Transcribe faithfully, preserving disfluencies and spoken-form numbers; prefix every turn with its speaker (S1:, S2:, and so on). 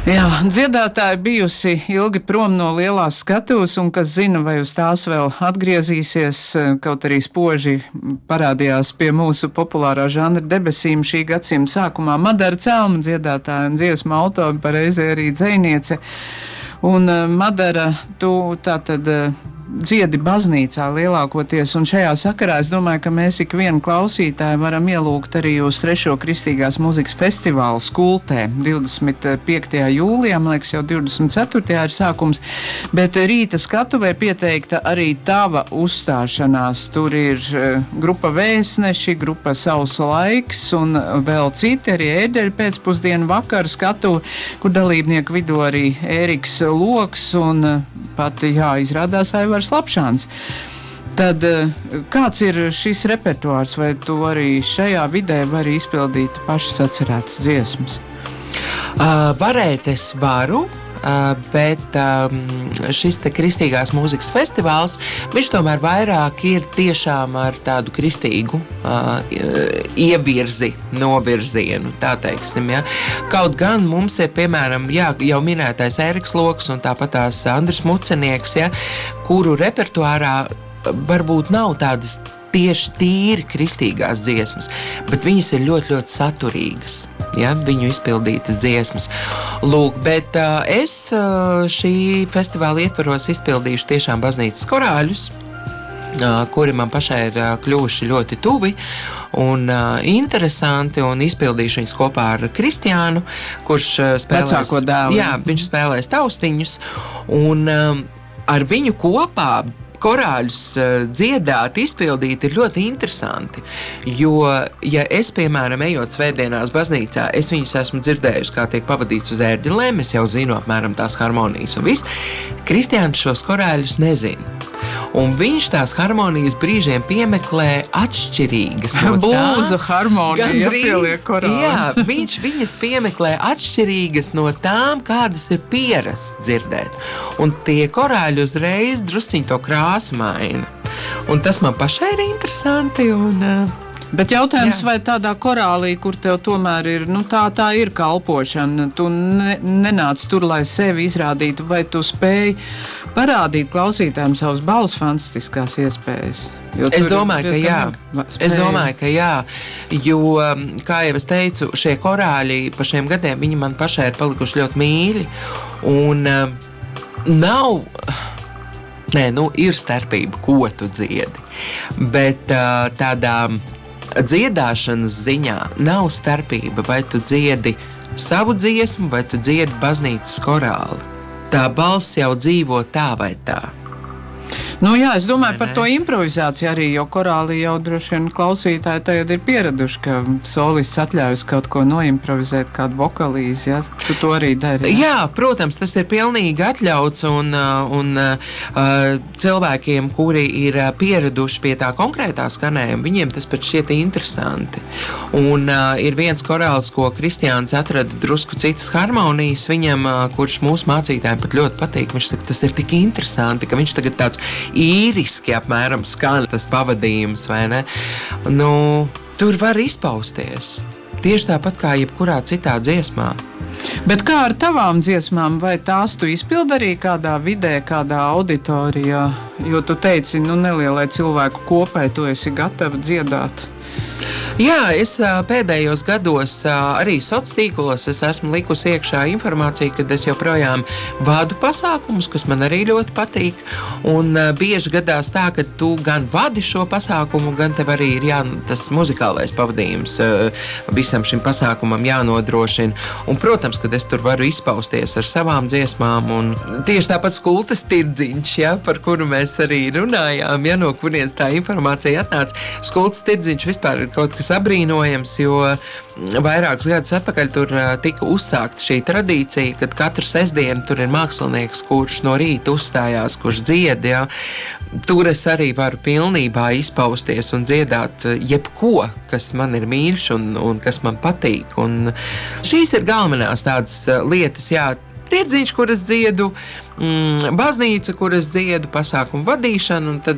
S1: Jā, dziedātāja bijusi ilgi prom no lielās skatuves, un kas zina, vai uz tās vēl atgriezīsies, kaut arī spoži parādījās pie mūsu populārā žanra debesīm šī gadsimta sākumā. Madara Celma, dziedātāja un dziesmu autori, pareizi arī dzejniece. Un Madara, tu tātad dziedi baznīcā lielākoties, un šajā sakarā es domāju, ka mēs ikvienu klausītāju varam ielūgt arī uz trešo kristīgās mūzikas festivālu Skultē. divdesmit piektajā jūlijā, man liekas, jau divdesmit ceturtajā ir sākums, bet rīta skatuvē pieteikta arī tava uzstāšanās. Tur ir grupa Vēsneši, grupa Savs laiks un vēl citi, arī ēdeļu pēcpusdienu vakaru skatuve, kur dalībnieku vidū arī Ēriks Loks un pat, jā, izrādās Aivars Lapšāns. Tad kāds ir šis repertuārs, vai tu arī šajā vidē vari izpildīt pašas atcerētas dziesmas?
S2: Uh, varēt es varu, uh, bet um, šis te kristīgās mūzikas festivāls, viņš tomēr vairāk ir tiešām ar tādu kristīgu uh, ievirzi, novirzienu, tā teiksim, ja. Kaut gan mums ir, piemēram, jā, jau minētais Ēriks Loks un tāpat tās Andris Mucenieks, ja, kuru repertuārā varbūt nav tādas tieši tīri kristīgās dziesmas, bet viņas ir ļoti, ļoti saturīgas, ja, viņu izpildītas dziesmas. Lūk, bet uh, es uh, šī festivāla ietvaros izpildīšu tiešām baznīcas korāļus, uh, kuri man pašai ir uh, kļuvuši ļoti tuvi un uh, interesanti, un izpildīšu viņus kopā ar Kristiānu, kurš uh, spēlēs...
S1: Vecāko dēlu.
S2: Jā, viņš spēlēs taustiņus, un um, ar viņu kopā korāļus dziedāt, izpildīt ir ļoti interesanti, jo, ja es, piemēram, ejot svētdienās baznīcā, es viņus esmu dzirdējusi, kā tiek pavadīts uz ērģelēm, es jau zinu apmēram tās harmonijas un viss, Kristiāns šos korāļus nezina. Un viņš tās harmonijas brīžiem piemeklē atšķirīgas no tām.
S1: Blūzu harmonija
S2: Gandrīz, jā, viņš viņas piemeklē atšķirīgas no tām, kādas ir pierasts dzirdēt. Un tie korāļi uzreiz drusciņi to krāsu maina. Un tas man pašai ir interesanti un...
S1: Bet jautājums,
S2: jā.
S1: Vai tādā korālī, kur tev tomēr ir, nu tā, tā ir kalpošana, tu ne, nenāc tur, lai sevi izrādītu, vai tu spēj parādīt klausītājiem savas balss fantastiskās iespējas?
S2: Es domāju, ka jā. Es domāju, ka jā, jo, kā jau es teicu, šie korāļi pa šiem gadiem, viņi man pašai ir palikuši ļoti mīļi, un nav... Nē, nu, ir starpība, ko tu dziedi, bet tādā dziedāšanas ziņā nav starpība, vai tu dziedi savu dziesmu, vai tu dziedi baznīcas korāli. Tā balss jau dzīvo tā vai tā.
S1: Nu jā, es domāju par to improvizāciju arī, jo korālī jau droši vien klausītāji tagad ir pieraduši, ka solists atļaujas kaut ko noimprovizēt, kādu vokalīzi, ja? Tu to arī dari. Ja?
S2: Jā, protams, tas ir pilnīgi atļauts, un, un uh, cilvēkiem, kuri ir pieraduši pie tā konkrētā skanējuma, viņiem tas pat šķiet interesanti. Un uh, ir viens korāls, ko Kristiāns atrada drusku citas harmonijas, viņam, uh, kurš mūsu mācītājiem pat ļoti patīk, viņš saka, tas ir tik interesanti, ka viņš tagad tāds īriski apmēram skan tas pavadījums, vai ne? Nu, tur var izpausties. Tieši tāpat kā jebkurā citā dziesmā.
S1: Bet kā ar tavām dziesmām, vai tās tu izpildi arī kādā vidē, kādā auditorijā? Jo tu teici, nu nelielai cilvēku kopai tu esi gatava dziedāt.
S2: Jā, es pēdējos gados arī sociālos tīklos es esmu likusi iekšā informāciju, kad es joprojām vadu pasākumus, kas man arī ļoti patīk. Un bieži gadās tā, ka tu gan vadi šo pasākumu, gan tev arī ir jā, tas muzikālais pavadījums visam šim pasākumam jānodrošina. Un, protams, kad es tur varu izpausties ar savām dziesmām. Un tieši tāpat Skultes tirdziņš, ja, par kuru mēs arī runājām, ja, no kurienes tā informācija atnāca. Skultes tirdziņš vispār ir kaut kas abrīnojams, jo vairākus gadus atpakaļ tur tika uzsākta šī tradīcija, kad katru sestdienu tur ir mākslinieks, kurš no rīta uzstājās, kurš dzied, ja. Tur es arī varu pilnībā izpausties un dziedāt jebko, kas man ir mīļš un, un kas man patīk. Un šīs ir galvenās tādas lietas, jā, tirdziņš, kur es dziedu, mm, baznīca, kur es dziedu, pasākumu vadīšanu, un tad